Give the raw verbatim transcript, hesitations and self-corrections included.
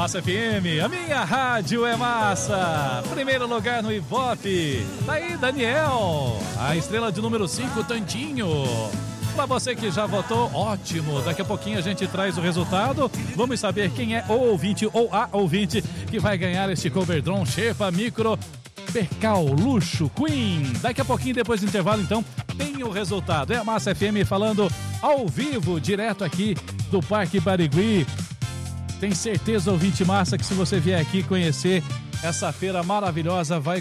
Massa F M, a minha rádio é massa. Primeiro lugar no Ibope. Tá aí, Daniel. A estrela de número cinco, Tantinho. Pra você que já votou, ótimo. Daqui a pouquinho a gente traz o resultado. Vamos saber quem é o ouvinte ou a ouvinte que vai ganhar este Coberdron Sherpa Micro Percal Luxo Queen. Daqui a pouquinho, depois do intervalo, então, tem o resultado. É a Massa F M falando ao vivo, direto aqui do Parque Barigui. Tem certeza, ouvinte massa, que se você vier aqui conhecer essa feira maravilhosa, vai